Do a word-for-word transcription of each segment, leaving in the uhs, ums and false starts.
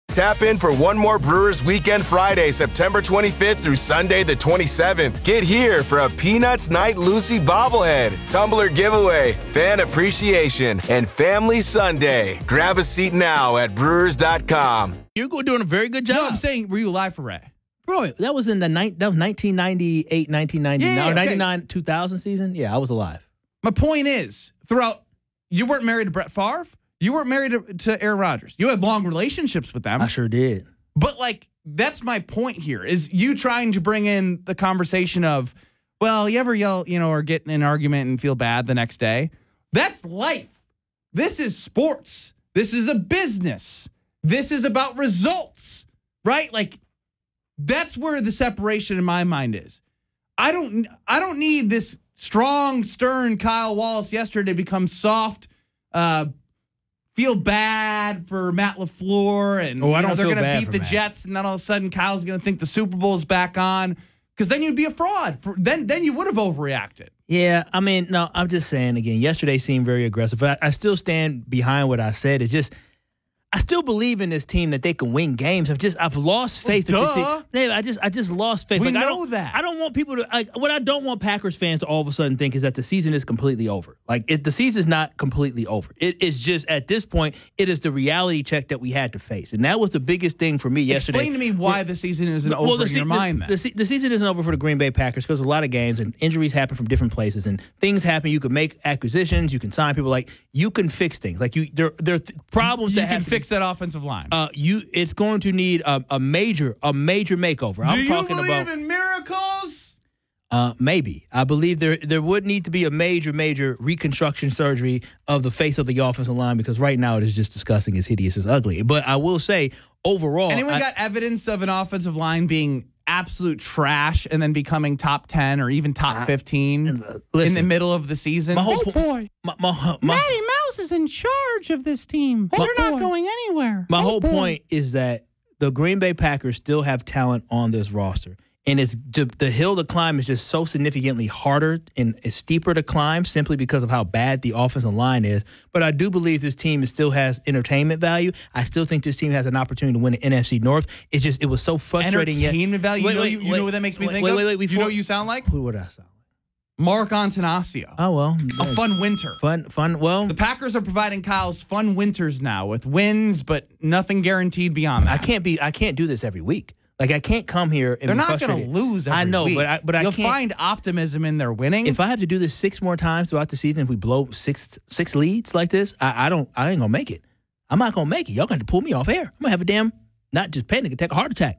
Tap in for one more Brewers Weekend Friday, September twenty-fifth through Sunday the twenty-seventh. Get here for a Peanuts Night Lucy bobblehead, tumbler giveaway, fan appreciation, and family Sunday. Grab a seat now at brewers dot com. You're doing a very good job. No, I'm saying, were you alive for Ray? Bro, that was in the ni- that was nineteen ninety-eight, nineteen ninety-nine, Yeah, yeah, okay. ninety-nine, two thousand season. Yeah, I was alive. My point is, throughout, you weren't married to Brett Favre. You weren't married to, to Aaron Rodgers. You had long relationships with them. I sure did. But, like, that's my point here, is you trying to bring in the conversation of, well, you ever yell, you know, or get in an argument and feel bad the next day? That's life. This is sports. This is a business. This is about results, right? Like, that's where the separation in my mind is. I don't, I don't need this strong, stern Kyle Wallace yesterday to become soft, uh, feel bad for Matt LaFleur, and oh, I you know, don't they're feel going to bad beat for the Matt. Jets, and then all of a sudden Kyle's going to think the Super Bowl is back on, because then you'd be a fraud. For, then, then you would have overreacted. Yeah, I mean, no, I'm just saying again. Yesterday seemed very aggressive. But I, I still stand behind what I said. It's just, I still believe in this team that they can win games. I've just, I've lost faith. Well, in this duh. team. Dave, I just, I just lost faith. We like, I know don't, that. I don't want people to. Like, what I don't want Packers fans to all of a sudden think is that the season is completely over. Like, it, the season's not completely over. It is just at this point, it is the reality check that we had to face, and that was the biggest thing for me yesterday. Explain to me why the season isn't well, over the in se- your mind. the, Then the, the season isn't over for the Green Bay Packers because a lot of games and injuries happen from different places and things happen. You can make acquisitions, you can sign people. Like, you can fix things. Like, you there there are th- problems you that can have to fix be, that offensive line. Uh, you it's going to need a, a major a major makeover. Do I'm you talking believe about in miracles? uh, maybe. I believe there there would need to be a major major reconstruction surgery of the face of the offensive line, because right now it is just disgusting, it's hideous, it's ugly. But I will say overall, Anyone I, got evidence of an offensive line being absolute trash and then becoming top ten or even top fifteen uh, in listen, the middle of the season? my whole Oh, point. boy. My, my, my, Matty Mouse is in charge of this team. My- They're not boy. going anywhere. My Oh, whole boy. point is that the Green Bay Packers still have talent on this roster. And it's the hill to climb is just so significantly harder and it's steeper to climb simply because of how bad the offensive line is. But I do believe this team still has entertainment value. I still think this team has an opportunity to win the N F C North. It's just, it was so frustrating. yet- Entertainment value. Wait, you know, wait, you, you wait, know what that makes me wait, think wait, of? wait, wait, you before- know what you sound like? Who would I sound like? Mark Antanasio. Oh, well. A fun winter. Fun, fun. Well, The Packers are providing Kyle's fun winters now with wins, but nothing guaranteed beyond that. I can't be, I can't do this every week. Like, I can't come here and They're be not frustrated. going to lose every I know, week. but I, but I You'll can't. find optimism in their winning. If I have to do this six more times throughout the season, if we blow six six leads like this, I, I don't. I ain't gonna make it. I'm not gonna make it. Y'all gonna have to pull me off air. I'm gonna have a damn, not just panic attack, a heart attack.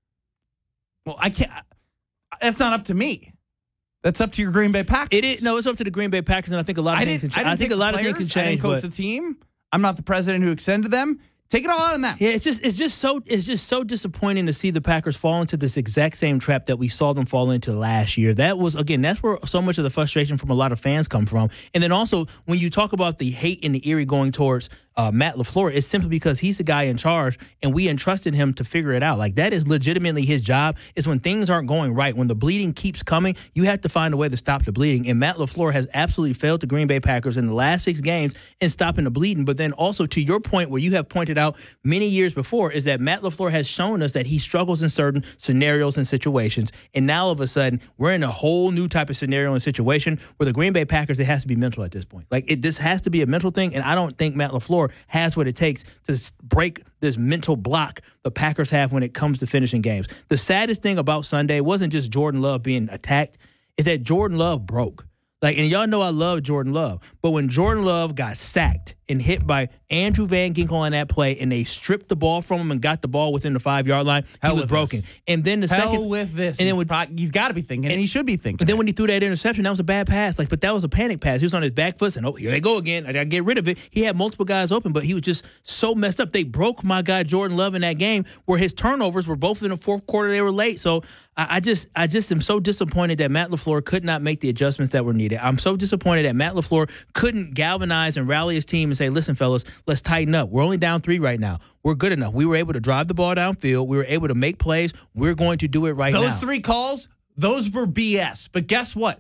well, I can't. That's not up to me. That's up to your Green Bay Packers. It is no. It's up to the Green Bay Packers, and I think a lot of I things. didn't. Can, I, ch- didn't I think pick a lot the of things can players. I change. didn't coach But the team. I'm not the president who extended them. Take it all out on that. yeah, it's just it's just so it's just so disappointing to see the Packers fall into this exact same trap that we saw them fall into last year. That was, again, that's where so much of the frustration from a lot of fans come from. And then also when you talk about the hate and the eerie going towards uh, Matt LaFleur, it's simply because he's the guy in charge and we entrusted him to figure it out. Like, that is legitimately his job. Is when things aren't going right, when the bleeding keeps coming, you have to find a way to stop the bleeding. And Matt LaFleur has absolutely failed the Green Bay Packers in the last six games in stopping the bleeding. But then also, to your point where you have pointed out many years before, is that Matt LaFleur has shown us that he struggles in certain scenarios and situations. And now all of a sudden, we're in a whole new type of scenario and situation where the Green Bay Packers, it has to be mental at this point. Like, it, this has to be a mental thing. And I don't think Matt LaFleur has what it takes to s- break this mental block the Packers have when it comes to finishing games. The saddest thing about Sunday wasn't just Jordan Love being attacked, is that Jordan Love broke. Like, and y'all know I love Jordan Love, but when Jordan Love got sacked and hit by Andrew Van Ginkel on that play, and they stripped the ball from him and got the ball within the five-yard line, Hell he was with broken. this. And then the Hell second, with this. and then he's when- pro- he's got to be thinking, and he should be thinking. but then it. when he threw that interception, that was a bad pass. Like, but that was a panic pass. He was on his back foot, and oh, here they go again. I gotta get rid of it. He had multiple guys open, but he was just so messed up. They broke my guy Jordan Love in that game, where his turnovers were both in the fourth quarter. They were late. So I, I just, I just am so disappointed that Matt LaFleur could not make the adjustments that were needed. I'm so disappointed that Matt LaFleur couldn't galvanize and rally his team and say, "Listen, fellas, let's tighten up. We're only down three right now. We're good enough. We were able to drive the ball downfield. We were able to make plays. We're going to do it right now." Those three calls, those were B S. But guess what?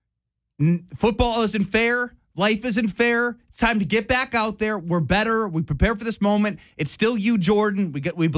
N- football isn't fair. Life isn't fair. It's time to get back out there. We're better. We prepare for this moment. It's still you, Jordan. We get we.